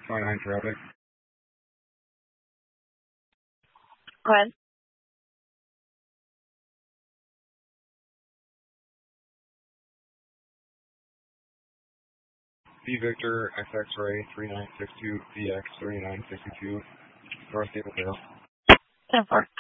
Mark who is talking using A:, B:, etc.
A: 29 traffic.
B: Go ahead.
A: V Victor XX Ray 3962 VX 3962 North Stapleville.
B: 10-4.